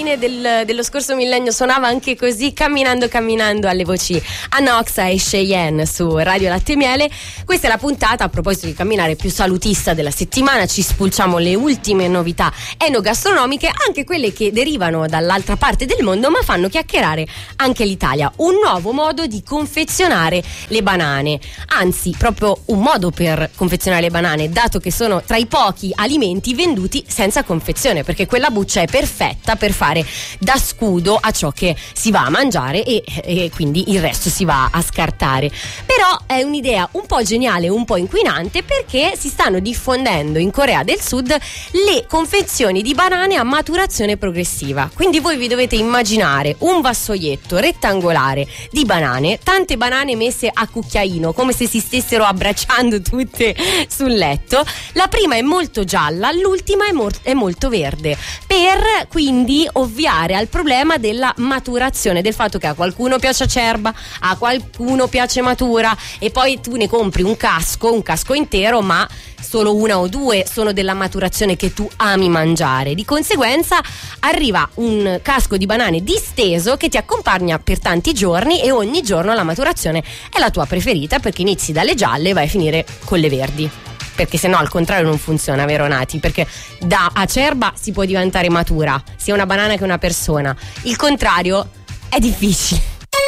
fine dello scorso millennio suonava anche così, camminando alle voci Anna Oxa e Cheyenne su Radio Latte e Miele. Questa è la puntata, a proposito di camminare, più salutista della settimana. Ci spulciamo le ultime novità enogastronomiche, anche quelle che derivano dall'altra parte del mondo ma fanno chiacchierare anche l'Italia. Un nuovo modo di confezionare le banane, anzi proprio un modo per confezionare le banane, dato che sono tra i pochi alimenti venduti senza confezione, perché quella buccia è perfetta per fare da scudo a ciò che si va a mangiare e quindi il resto si va a scartare. Però è un'idea un po' geniale, un po' inquinante, perché si stanno diffondendo in Corea del Sud le confezioni di banane a maturazione progressiva. Quindi voi vi dovete immaginare un vassoietto rettangolare di banane, tante banane messe a cucchiaino come se si stessero abbracciando tutte sul letto. La prima è molto gialla, l'ultima è molto verde, per quindi ovviare al problema della maturazione, del fatto che a qualcuno piace acerba, a qualcuno piace matura, e poi tu ne compri un casco intero, ma solo una o due sono della maturazione che tu ami mangiare. Di conseguenza arriva un casco di banane disteso che ti accompagna per tanti giorni, e ogni giorno la maturazione è la tua preferita, perché inizi dalle gialle e vai a finire con le verdi. Perché se no al contrario non funziona, vero Nati? Perché da acerba si può diventare matura, sia una banana che una persona. Il contrario è difficile.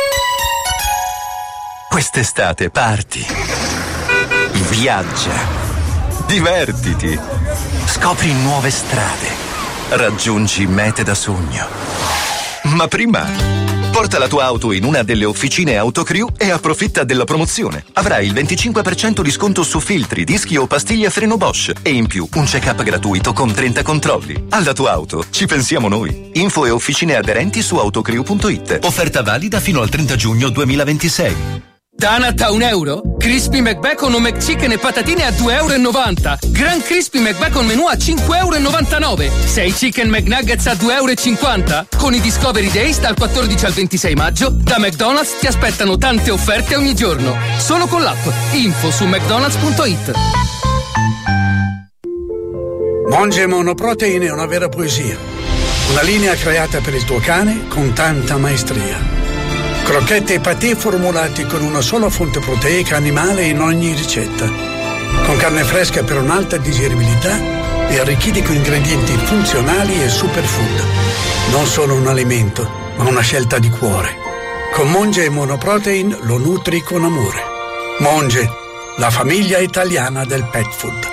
Quest'estate parti, viaggia, divertiti, scopri nuove strade, raggiungi mete da sogno. Ma prima porta la tua auto in una delle officine Autocrew e approfitta della promozione. Avrai il 25% di sconto su filtri, dischi o pastiglie freno Bosch, e in più un check-up gratuito con 30 controlli. Alla tua auto ci pensiamo noi. Info e officine aderenti su autocrew.it. Offerta valida fino al 30 giugno 2026. Donut a €1? Crispy McBacon o McChicken e patatine a €2,90. Gran Crispy McBacon menù a €5,99. 6 Chicken McNuggets a €2,50. Con i Discovery Days dal 14 al 26 maggio da McDonald's ti aspettano tante offerte ogni giorno. Solo con l'app. Info su mcdonalds.it. Monge Monoprotein è una vera poesia. Una linea creata per il tuo cane con tanta maestria. Crocchette e patè formulati con una sola fonte proteica animale in ogni ricetta. Con carne fresca per un'alta digeribilità e arricchiti con ingredienti funzionali e superfood. Non solo un alimento, ma una scelta di cuore. Con Monge e Monoprotein lo nutri con amore. Monge, la famiglia italiana del pet food.